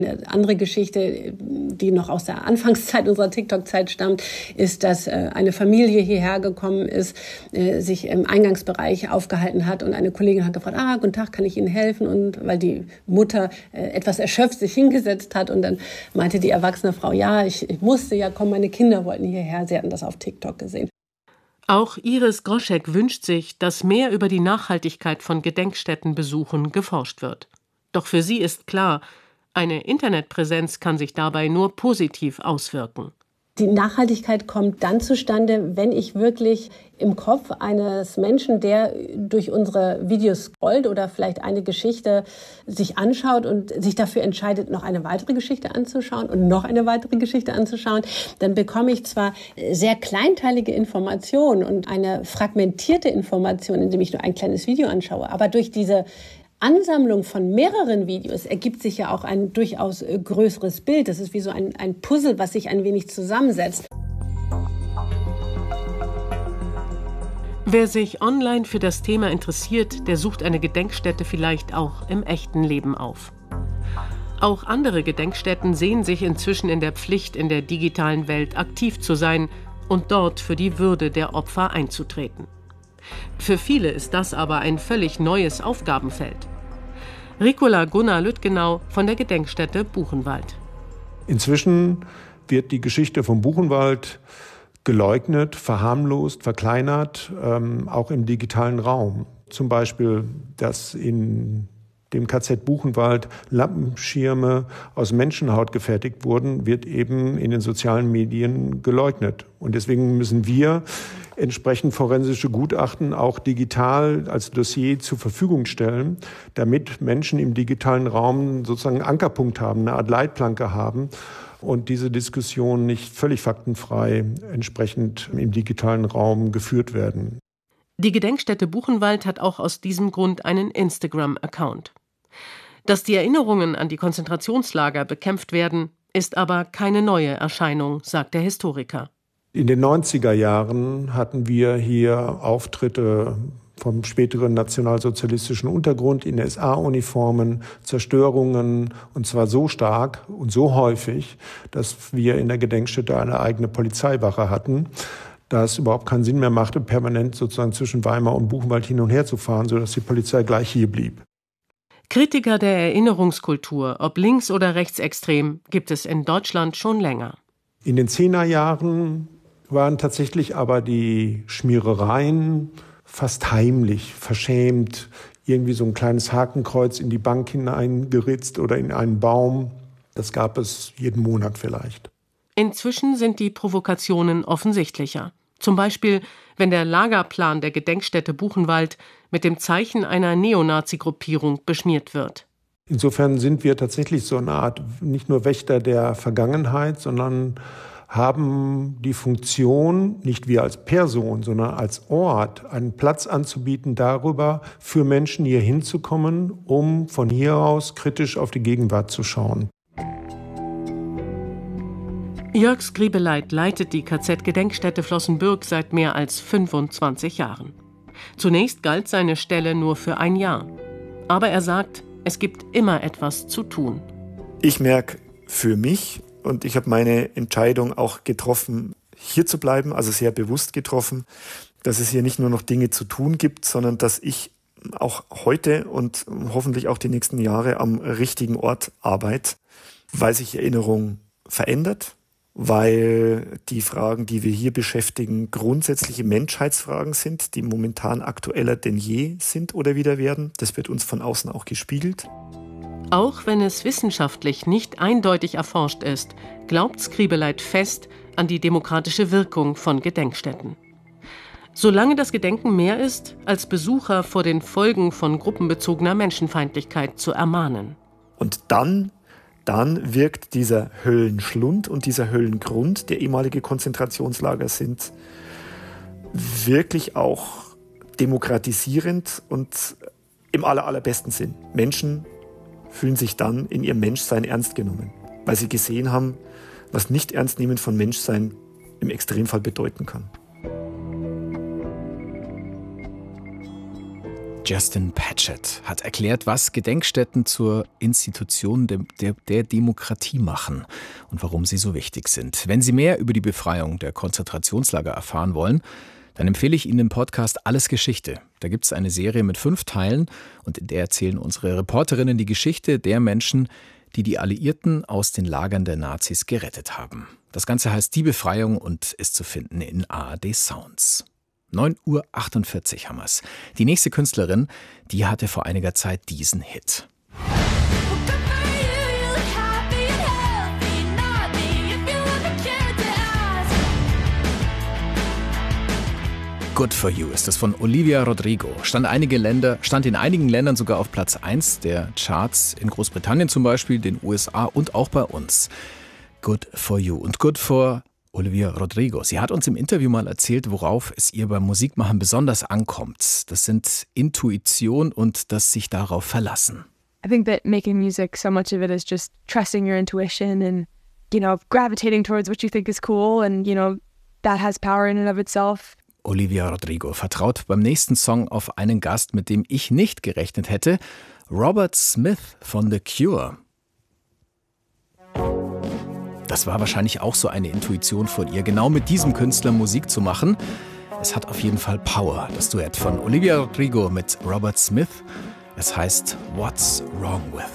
Eine andere Geschichte, die noch aus der Anfangszeit unserer TikTok-Zeit stammt, ist, dass eine Familie hierher gekommen ist, sich im Eingangsbereich aufgehalten hat und eine Kollegin hat gefragt, guten Tag, kann ich Ihnen helfen? Und weil die Mutter etwas erschöpft sich hingesetzt hat und dann meinte die erwachsene Frau, ja, ich musste ja kommen, meine Kinder wollten hierher, sie hatten das auf TikTok gesehen. Auch Iris Groschek wünscht sich, dass mehr über die Nachhaltigkeit von Gedenkstättenbesuchen geforscht wird. Doch für sie ist klar, eine Internetpräsenz kann sich dabei nur positiv auswirken. Die Nachhaltigkeit kommt dann zustande, wenn ich wirklich im Kopf eines Menschen, der durch unsere Videos scrollt oder vielleicht eine Geschichte sich anschaut und sich dafür entscheidet, noch eine weitere Geschichte anzuschauen und noch eine weitere Geschichte anzuschauen, dann bekomme ich zwar sehr kleinteilige Informationen und eine fragmentierte Information, indem ich nur ein kleines Video anschaue, aber durch diese Ansammlung von mehreren Videos ergibt sich ja auch ein durchaus größeres Bild. Das ist wie so ein Puzzle, was sich ein wenig zusammensetzt. Wer sich online für das Thema interessiert, der sucht eine Gedenkstätte vielleicht auch im echten Leben auf. Auch andere Gedenkstätten sehen sich inzwischen in der Pflicht, in der digitalen Welt aktiv zu sein und dort für die Würde der Opfer einzutreten. Für viele ist das aber ein völlig neues Aufgabenfeld. Ricola Gunnar Lüttgenau von der Gedenkstätte Buchenwald. Inzwischen wird die Geschichte vom Buchenwald geleugnet, verharmlost, verkleinert, auch im digitalen Raum. Zum Beispiel, dass in dem KZ Buchenwald Lampenschirme aus Menschenhaut gefertigt wurden, wird eben in den sozialen Medien geleugnet. Und deswegen müssen wir entsprechend forensische Gutachten auch digital als Dossier zur Verfügung stellen, damit Menschen im digitalen Raum sozusagen einen Ankerpunkt haben, eine Art Leitplanke haben und diese Diskussion nicht völlig faktenfrei entsprechend im digitalen Raum geführt werden. Die Gedenkstätte Buchenwald hat auch aus diesem Grund einen Instagram-Account. Dass die Erinnerungen an die Konzentrationslager bekämpft werden, ist aber keine neue Erscheinung, sagt der Historiker. In den 90er Jahren hatten wir hier Auftritte vom späteren nationalsozialistischen Untergrund in SA-Uniformen, Zerstörungen, und zwar so stark und so häufig, dass wir in der Gedenkstätte eine eigene Polizeiwache hatten, da es überhaupt keinen Sinn mehr machte, permanent sozusagen zwischen Weimar und Buchenwald hin und her zu fahren, sodass die Polizei gleich hier blieb. Kritiker der Erinnerungskultur, ob links- oder rechtsextrem, gibt es in Deutschland schon länger. In den 10er Jahren waren tatsächlich aber die Schmierereien fast heimlich, verschämt, irgendwie so ein kleines Hakenkreuz in die Bank hineingeritzt oder in einen Baum. Das gab es jeden Monat vielleicht. Inzwischen sind die Provokationen offensichtlicher. Zum Beispiel, wenn der Lagerplan der Gedenkstätte Buchenwald mit dem Zeichen einer Neonazi-Gruppierung beschmiert wird. Insofern sind wir tatsächlich so eine Art, nicht nur Wächter der Vergangenheit, sondern haben die Funktion, nicht wir als Person, sondern als Ort, einen Platz anzubieten, darüber für Menschen hier hinzukommen, um von hier aus kritisch auf die Gegenwart zu schauen. Jörg Skribeleit leitet die KZ-Gedenkstätte Flossenbürg seit mehr als 25 Jahren. Zunächst galt seine Stelle nur für ein Jahr. Aber er sagt, es gibt immer etwas zu tun. Ich merke für mich, und ich habe meine Entscheidung auch getroffen, hier zu bleiben, also sehr bewusst getroffen, dass es hier nicht nur noch Dinge zu tun gibt, sondern dass ich auch heute und hoffentlich auch die nächsten Jahre am richtigen Ort arbeite, weil sich Erinnerung verändert, weil die Fragen, die wir hier beschäftigen, grundsätzliche Menschheitsfragen sind, die momentan aktueller denn je sind oder wieder werden. Das wird uns von außen auch gespiegelt. Auch wenn es wissenschaftlich nicht eindeutig erforscht ist, glaubt Skribeleit fest an die demokratische Wirkung von Gedenkstätten. Solange das Gedenken mehr ist, als Besucher vor den Folgen von gruppenbezogener Menschenfeindlichkeit zu ermahnen. Und dann wirkt dieser Höllenschlund und dieser Höllengrund, der ehemalige Konzentrationslager sind, wirklich auch demokratisierend und im allerbesten Sinn. Menschen fühlen sich dann in ihrem Menschsein ernst genommen, weil sie gesehen haben, was Nicht-Ernstnehmen von Menschsein im Extremfall bedeuten kann. Justin Patchett hat erklärt, was Gedenkstätten zur Institution der Demokratie machen und warum sie so wichtig sind. Wenn Sie mehr über die Befreiung der Konzentrationslager erfahren wollen, dann empfehle ich Ihnen den Podcast Alles Geschichte. Da gibt es eine Serie mit 5 Teilen und in der erzählen unsere Reporterinnen die Geschichte der Menschen, die die Alliierten aus den Lagern der Nazis gerettet haben. Das Ganze heißt Die Befreiung und ist zu finden in ARD Sounds. 9:48 Uhr haben wir's. Die nächste Künstlerin, die hatte vor einiger Zeit diesen Hit. Good for You ist es von Olivia Rodrigo. Stand in einigen Ländern sogar auf Platz 1 der Charts, in Großbritannien zum Beispiel, den USA und auch bei uns. Good for You und Good for Olivia Rodrigo. Sie hat uns im Interview mal erzählt, worauf es ihr beim Musikmachen besonders ankommt. Das sind Intuition und das sich darauf verlassen. I think that making music, so much of it is just trusting your intuition and, gravitating towards what you think is cool and, that has power in and of itself. Olivia Rodrigo vertraut beim nächsten Song auf einen Gast, mit dem ich nicht gerechnet hätte. Robert Smith von The Cure. Das war wahrscheinlich auch so eine Intuition von ihr, genau mit diesem Künstler Musik zu machen. Es hat auf jeden Fall Power, das Duett von Olivia Rodrigo mit Robert Smith. Es heißt What's Wrong With.